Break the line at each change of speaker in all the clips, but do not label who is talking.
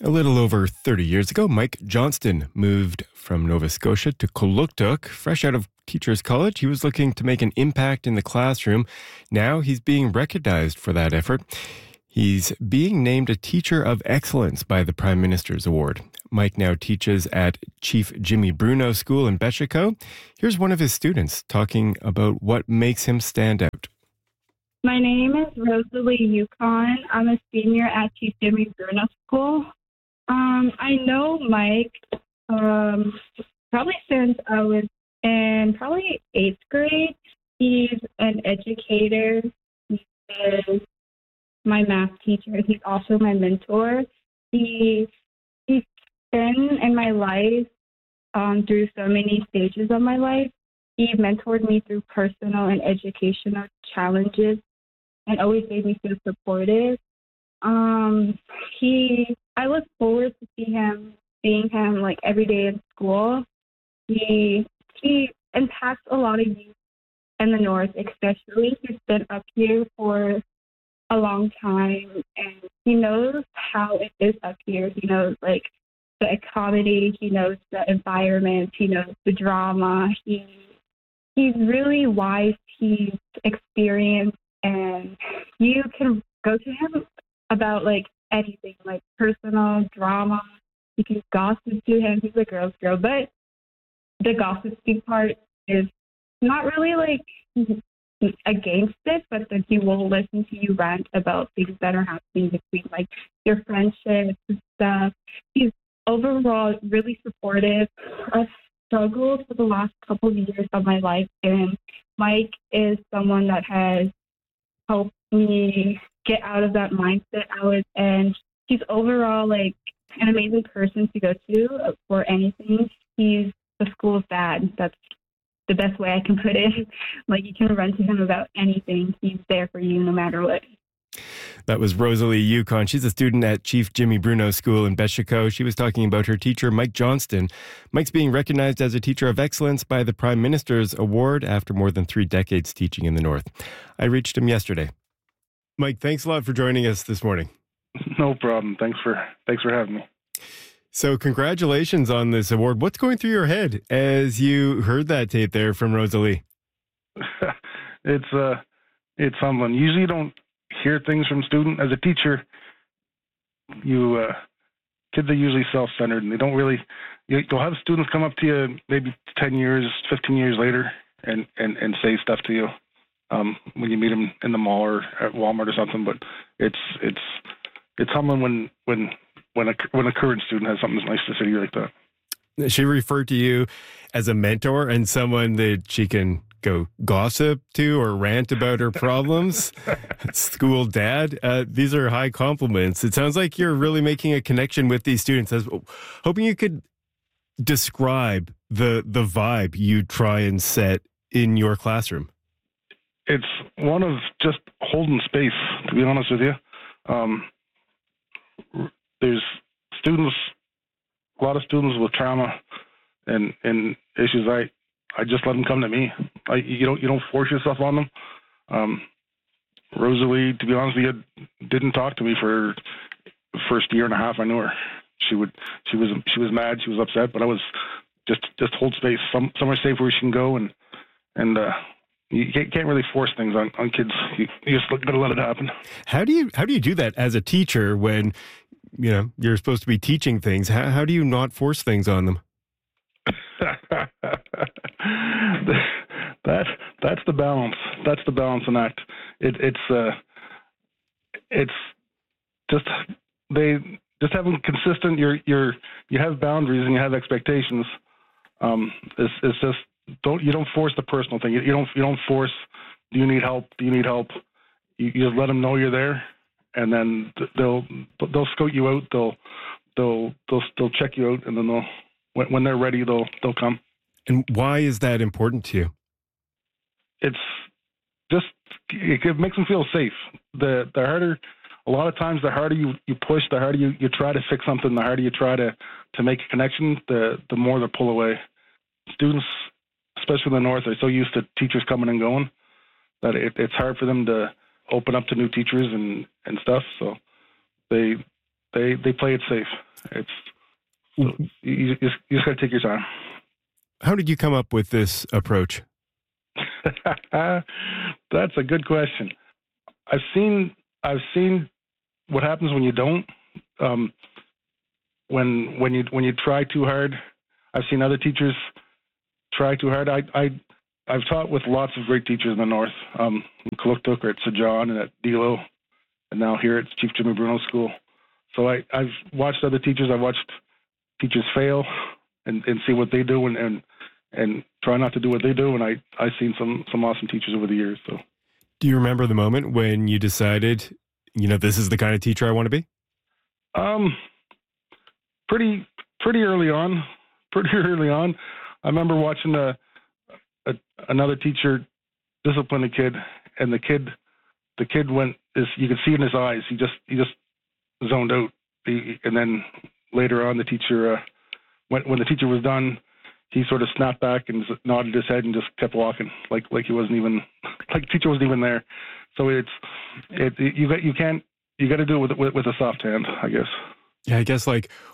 A little over 30 years ago, Mike Johnston moved from Nova Scotia to Kuluktuk. Fresh out of Teachers College, he was looking to make an impact in the classroom. Now he's being recognized for that effort. He's being named a Teacher of Excellence by the Prime Minister's Award. Mike now teaches at Chief Jimmy Bruno School in Bechico. Here's one of his students talking about what makes him stand out.
My name is Rosalie Yukon. I'm a senior at Chief Jimmy Bruno School. I know Mike probably since I was in probably 8th grade. He's an educator. He is my math teacher. He's also my mentor. He's been in my life through so many stages of my life. He mentored me through personal and educational challenges and always made me feel supported. I look forward to seeing him like every day in school. He impacts a lot of youth in the North, especially. He's been up here for a long time, and he knows how it is up here. He knows like the economy, he knows the environment, he knows the drama. He's really wise. He's experienced, and you can go to him about like anything, like personal drama. You can gossip to him. He's a girl's girl, but the gossiping part is not really like against it, but then he will listen to you rant about things that are happening between like your friendships and stuff. He's overall really supportive. I've struggled for the last couple of years of my life, and Mike is someone that has helped me get out of that mindset I was in. He's overall like an amazing person to go to for anything. He's the school's dad. That's the best way I can put it. Like, you can run to him about anything. He's there for you no matter what.
That was Rosalie Yukon. She's a student at Chief Jimmy Bruno School in Bechico. She was talking about her teacher, Mike Johnston. Mike's being recognized as a Teacher of Excellence by the Prime Minister's Award after more than 3 decades teaching in the North. I reached him yesterday. Mike, thanks a lot for joining us this morning.
No problem. Thanks for having me.
So congratulations on this award. What's going through your head as you heard that tape there from Rosalie?
It's humbling. Usually you don't hear things from students. As a teacher, kids are usually self-centered, and they don't really, you'll have students come up to you maybe 10 years, 15 years later and say stuff to you when you meet them in the mall or at Walmart or something. But it's humbling when a current student has something nice to say to you like that.
She referred to you as a mentor and someone that she can go gossip to or rant about her problems. School dad. These are high compliments. It sounds like you're really making a connection with these students. I was hoping you could describe the vibe you try and set in your classroom.
It's one of just holding space, to be honest with you. There's a lot of students with trauma and issues. I just let them come to me. You don't force yourself on them. Rosalie, to be honest with you, didn't talk to me for the first year and a half I knew her. She was mad, she was upset, but I was just hold space, somewhere safe where she can go, and you can't really force things on kids. You just gotta let it happen. How do
you do that as a teacher when you're supposed to be teaching things? How do you not force things on them?
That's the balance. That's the balancing act. It's just having consistent. You have boundaries and you have expectations. It's just you don't force the personal thing. You don't force. Do you need help? Do you need help? You just let them know you're there, and then they'll scout you out. They'll check you out, and then when they're ready, they'll come.
And why is that important to you?
It makes them feel safe. The harder, a lot of times, the harder you push, the harder you try to fix something, the harder you try to make a connection, the more they pull away. Students, especially in the North, are so used to teachers coming and going that it's hard for them to open up to new teachers and stuff. So they play it safe. It's so you just got to take your time.
How did you come up with this approach?
That's a good question. I've seen what happens when you don't. When you try too hard. I've seen other teachers try too hard. I've taught with lots of great teachers in the north, in Kaluktuk or at Sir John and at Delo, and now here at Chief Jimmy Bruno School. So I've watched other teachers. I've watched teachers fail and see what they do and try not to do what they do. And I've seen some awesome teachers over the years. So,
do you remember the moment when you decided, this is the kind of teacher I want to be? Pretty early on. I remember watching another teacher discipline a kid, and the kid went. You could see in his eyes. He just zoned out. And then later on, the teacher, when the teacher was done, he sort of snapped back and just nodded his head and just kept walking, like he wasn't even, like the teacher wasn't even there. So you got to do it with a soft hand, I guess. Yeah, I guess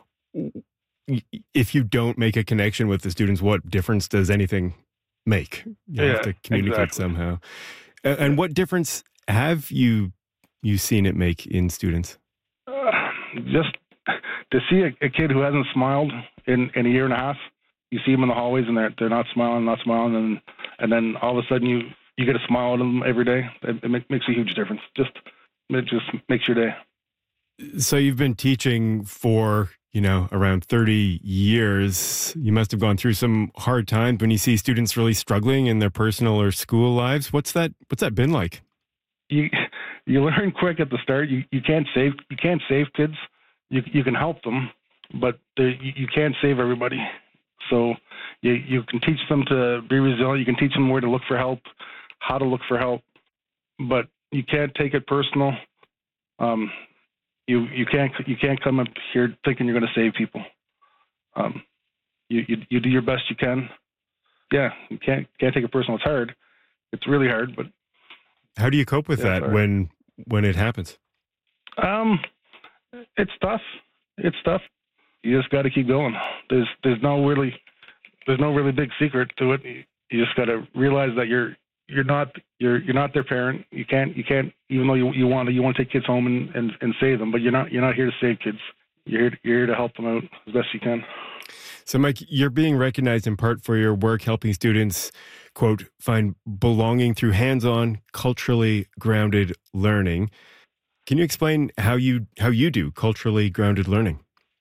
if you don't make a connection with the students, what difference does anything make? You have to communicate somehow. And what difference have you seen it make in students?
Just to see a kid who hasn't smiled in a year and a half. You see them in the hallways and they're not smiling, and then all of a sudden you get a smile at them every day. It makes a huge difference. It just makes your day.
So you've been teaching for around 30 years. You must have gone through some hard times when you see students really struggling in their personal or school lives. What's that been like?
You learn quick at the start. You can't save kids. You can help them, but you can't save everybody. So you can teach them to be resilient. You can teach them where to look for help, how to look for help, but you can't take it personal. You can't come up here thinking you're going to save people. You do your best you can. Yeah, you can't take it personal. It's hard. It's really hard, but
how do you cope with that when it happens?
It's tough. You just got to keep going. There's no really big secret to it. You just got to realize that you're not their parent. You can't even though you want to take kids home and save them, but you're not here to save kids. You're here to help them out as best you can.
So, Mike, you're being recognized in part for your work helping students, quote, find belonging through hands-on, culturally grounded learning. Can you explain how you do culturally grounded learning?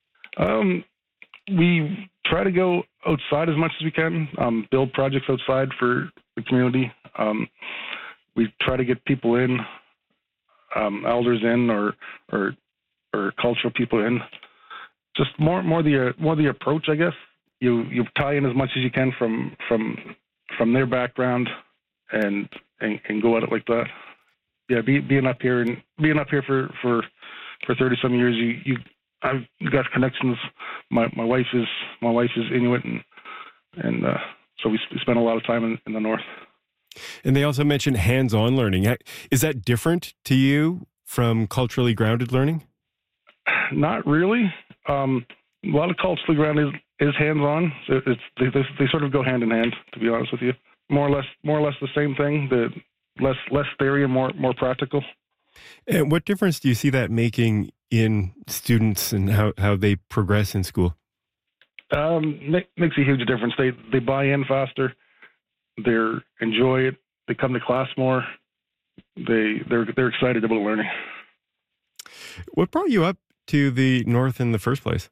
We try to go outside as much as we can, build projects outside for the community. We try to get people in, elders in, or cultural people in. Just more the approach, I guess. You tie in as much as you can from their background, and go at it like that. Yeah, being up here for 30 some years, I've got connections. My wife is Inuit, and so we spend a lot of time in the north.
And they also mentioned hands-on learning. Is that different to you from culturally grounded learning?
Not really. A lot of culturally grounded is hands-on. So they sort of go hand in hand, to be honest with you. More or less the same thing. The less theory and more practical.
And what difference do you see that making in students and how they progress in school?
Makes a huge difference. They buy in faster. They enjoy it. They come to class more. They're excited about learning.
What brought you up to the north in the first place?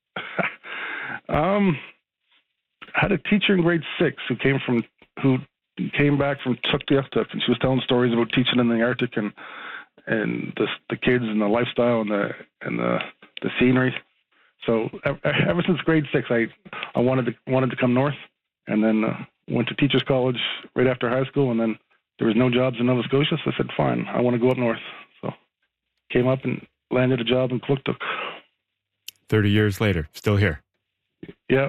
I had a teacher in grade 6 who came back from Tuktoyaktuk, and she was telling stories about teaching in the Arctic and the kids and the lifestyle and the scenery. So ever since grade 6, I wanted to come north, and then went to teachers college right after high school, and then there was no jobs in Nova Scotia, so I said, fine, I want to go up north. So came up and landed a job in Kaluktuk.
30 years later, still here.
Yeah.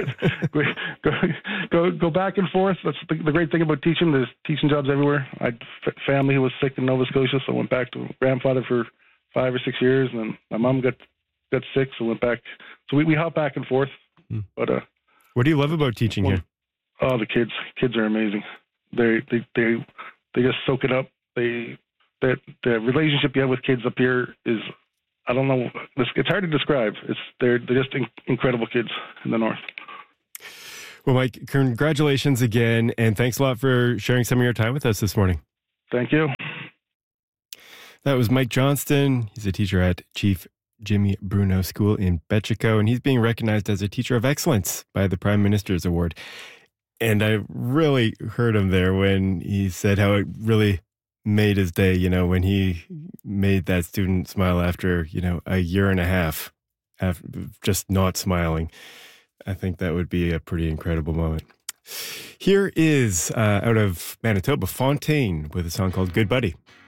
go back and forth. That's the great thing about teaching. There's teaching jobs everywhere. I had family who was sick in Nova Scotia, so I went back to grandfather for 5 or 6 years, and then my mom got got sick, so went back. So we hop back and forth. But
what do you love about teaching here?
Oh, the kids are amazing. They just soak it up. The relationship you have with kids up here is, I don't know, it's hard to describe. They're just incredible kids in the north.
Well, Mike, congratulations again, and thanks a lot for sharing some of your time with us this morning.
Thank you.
That was Mike Johnston. He's a teacher at Chief Jimmy Bruno School in Betchico, and he's being recognized as a Teacher of Excellence by the Prime Minister's Award. And I really heard him there when he said how it really made his day, when he made that student smile after, a year and a half of just not smiling. I think that would be a pretty incredible moment. Here is, out of Manitoba, Fontaine with a song called Good Buddy.